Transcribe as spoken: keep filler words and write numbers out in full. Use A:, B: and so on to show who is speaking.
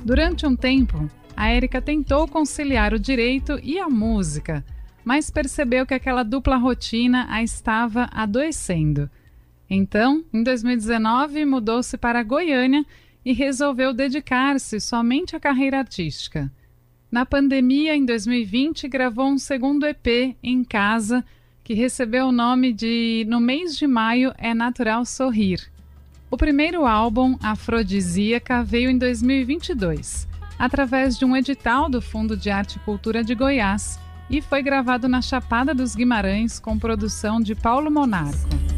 A: Durante um tempo, a Érica tentou conciliar o direito e a música, mas percebeu que aquela dupla rotina a estava adoecendo. Então, em dois mil e dezenove, mudou-se para Goiânia e resolveu dedicar-se somente à carreira artística. Na pandemia, em dois mil e vinte, gravou um segundo E P, Em Casa, que recebeu o nome de No Mês de Maio é Natural Sorrir. O primeiro álbum, Afrodisíaca, veio em dois mil e vinte e dois, através de um edital do Fundo de Arte e Cultura de Goiás, e foi gravado na Chapada dos Guimarães com produção de Paulo Monarco.